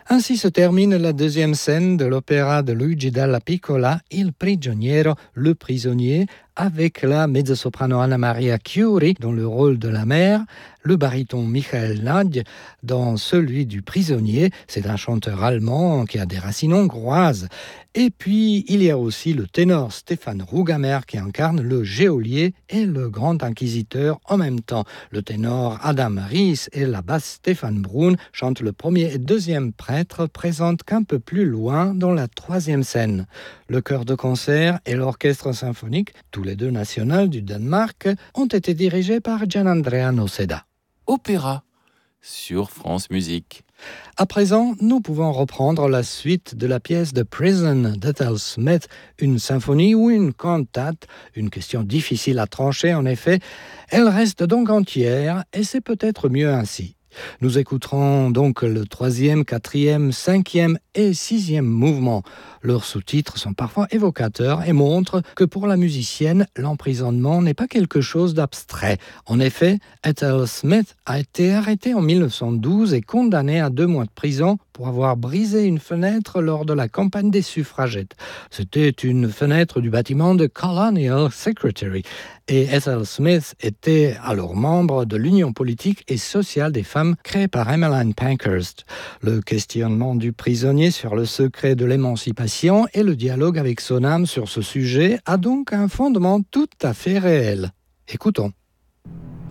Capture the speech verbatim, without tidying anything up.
Ainsi se termine la deuxième scène de l'opéra de Luigi Dalla Piccola, Il prigioniero, le prisonnier, avec la mezzo-soprano Anna Maria Chiuri dans le rôle de la mère, le baryton Michael Nagy dans celui du prisonnier, c'est un chanteur allemand qui a des racines hongroises. Et puis, il y a aussi le ténor Stéphane Rougamer qui incarne le geôlier et le grand inquisiteur en même temps. Le ténor Adam Ries et la basse Stéphane Brun chantent le premier et deuxième prêtre, présentent qu'un peu plus loin dans la troisième scène. Le chœur de concert et l'orchestre symphonique, tous les deux nationaux du Danemark, ont été dirigés par Gianandrea Noceda. Opéra sur France Musique. À présent, nous pouvons reprendre la suite de la pièce de Prison d'Ethel Smith, une symphonie ou une cantate, une question difficile à trancher en effet. Elle reste donc entière et c'est peut-être mieux ainsi. Nous écouterons donc le troisième, quatrième, cinquième et sixième mouvement. Leurs sous-titres sont parfois évocateurs et montrent que pour la musicienne, l'emprisonnement n'est pas quelque chose d'abstrait. En effet, Ethel Smith a été arrêtée en mille neuf cent douze et condamnée à deux mois de prison pour avoir brisé une fenêtre lors de la campagne des suffragettes. C'était une fenêtre du bâtiment de Colonial Secretary. Et Ethel Smith était alors membre de l'Union politique et sociale des femmes créée par Emmeline Pankhurst. Le questionnement du prisonnier sur le secret de l'émancipation et le dialogue avec son âme sur ce sujet a donc un fondement tout à fait réel. Écoutons.